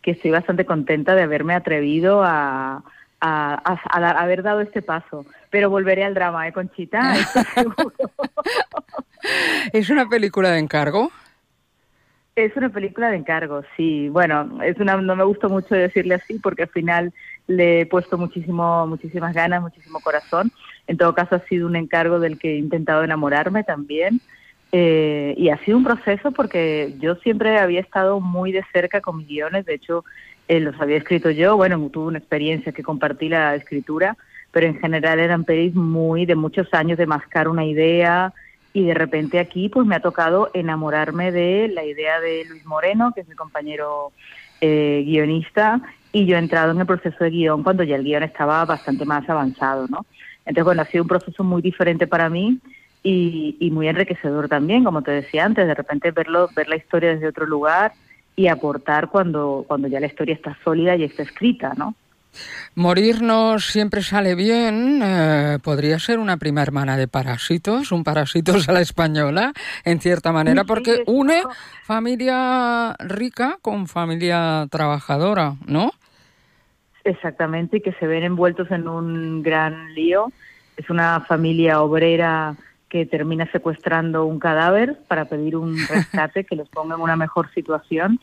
que estoy bastante contenta de haberme atrevido a haber dado este paso. Pero volveré al drama, Conchita, esto seguro. ¿Es una película de encargo? Es una película de encargo, sí. Bueno, no me gusta mucho decirle así porque al final le he puesto muchísimas ganas, muchísimo corazón. En todo caso ha sido un encargo del que he intentado enamorarme también. Y ha sido un proceso porque yo siempre había estado muy de cerca con mis guiones. De hecho, los había escrito yo. Bueno, tuve una experiencia que compartí la escritura, pero en general eran pelis de muchos años de mascar una idea. Y de repente aquí pues me ha tocado enamorarme de la idea de Luis Moreno, que es mi compañero guionista, y yo he entrado en el proceso de guión cuando ya el guión estaba bastante más avanzado, ¿no? Entonces, bueno, ha sido un proceso muy diferente para mí y muy enriquecedor también, como te decía antes, de repente ver la historia desde otro lugar y aportar cuando ya la historia está sólida y está escrita, ¿no? Morir no siempre sale bien. Podría ser una prima hermana de Parásitos, un Parásitos a la española, en cierta manera, porque Sí, une familia rica con familia trabajadora, ¿no? exactamente, y que se ven envueltos en un gran lío. Es una familia obrera que termina secuestrando un cadáver para pedir un rescate que los ponga en una mejor situación.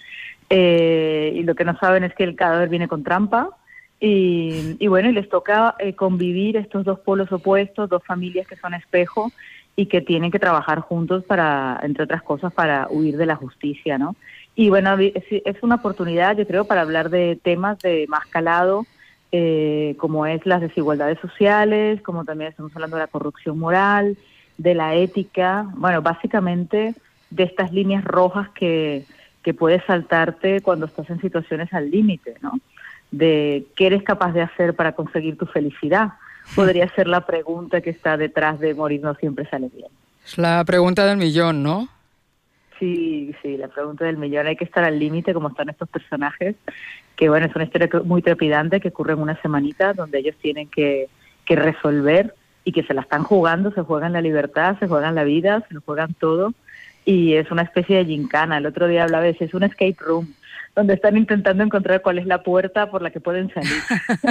Y lo que no saben es que el cadáver viene con trampa. Y bueno, y les toca convivir estos dos polos opuestos, dos familias que son espejo y que tienen que trabajar juntos para, entre otras cosas, para huir de la justicia, ¿no? Y bueno, es una oportunidad, yo creo, para hablar de temas de más calado, como es las desigualdades sociales, como también estamos hablando de la corrupción moral, de la ética, bueno, básicamente de estas líneas rojas que puedes saltarte cuando estás en situaciones al límite, ¿no? De qué eres capaz de hacer para conseguir tu felicidad. Podría ser la pregunta que está detrás de Morir no siempre sale bien. Es la pregunta del millón, ¿no? Sí, la pregunta del millón. Hay que estar al límite como están estos personajes, que bueno, es una historia muy trepidante que ocurre en una semanita donde ellos tienen que resolver y que se la están jugando, se juegan la libertad, se juegan la vida, se lo juegan todo y es una especie de gincana. El otro día hablaba de es un escape room donde están intentando encontrar cuál es la puerta por la que pueden salir.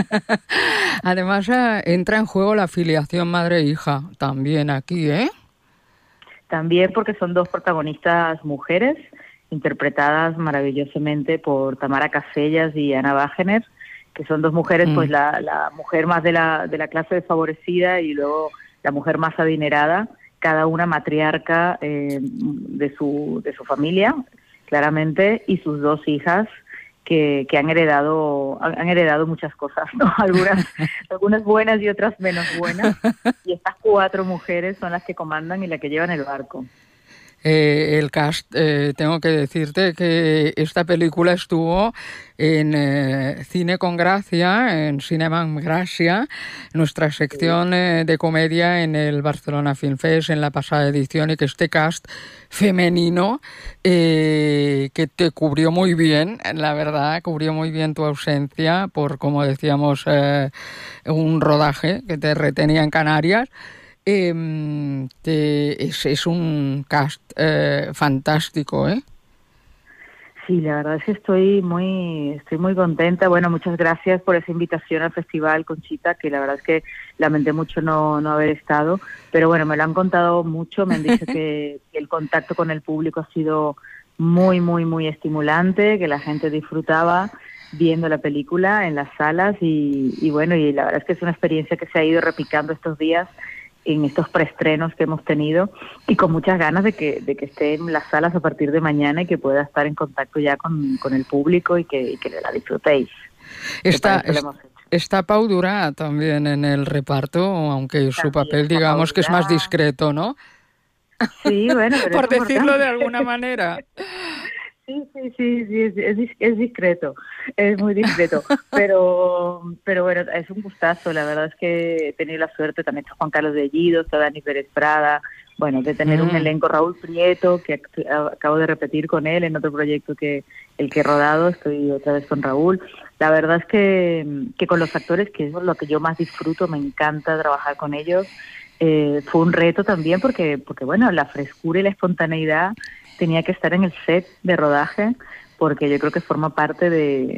Además, entra en juego la filiación madre-hija también aquí, ¿eh? También porque son dos protagonistas mujeres, interpretadas maravillosamente por Tamara Casellas y Ana Wagener, que son dos mujeres, pues la mujer más de la clase desfavorecida y luego la mujer más adinerada, cada una matriarca de su familia, claramente, y sus dos hijas que han heredado muchas cosas, ¿no? Algunas buenas y otras menos buenas, y estas cuatro mujeres son las que comandan y las que llevan el barco. El cast, tengo que decirte que esta película estuvo en Cine con Gracia, en Cinema amb Gràcia, nuestra sección de comedia en el Barcelona Film Fest en la pasada edición, y que este cast femenino que te cubrió muy bien, la verdad, cubrió muy bien tu ausencia por, como decíamos, un rodaje que te retenía en Canarias. Es un cast fantástico, ¿eh? Sí, la verdad es que estoy muy contenta. Bueno, muchas gracias por esa invitación al festival, Conchita, que la verdad es que lamenté mucho no haber estado, pero bueno, me lo han contado mucho, me han dicho que el contacto con el público ha sido muy estimulante, que la gente disfrutaba viendo la película en las salas y bueno, y la verdad es que es una experiencia que se ha ido replicando estos días en estos preestrenos que hemos tenido y con muchas ganas de que esté en las salas a partir de mañana y que pueda estar en contacto ya con el público y que la disfrutéis. Está Pau Durá también en el reparto, aunque su papel, digamos, que es más discreto, ¿no? Sí, bueno, pero por decirlo de alguna manera. Sí, es discreto, es muy discreto, pero bueno, es un gustazo, la verdad es que he tenido la suerte, también está Juan Carlos Bellido, está Dani Pérez Prada, bueno, de tener un elenco, Raúl Prieto, que acabo de repetir con él en otro proyecto que he rodado, estoy otra vez con Raúl. La verdad es que con los actores, que es lo que yo más disfruto, me encanta trabajar con ellos. Fue un reto también porque bueno, la frescura y la espontaneidad tenía que estar en el set de rodaje, porque yo creo que forma parte de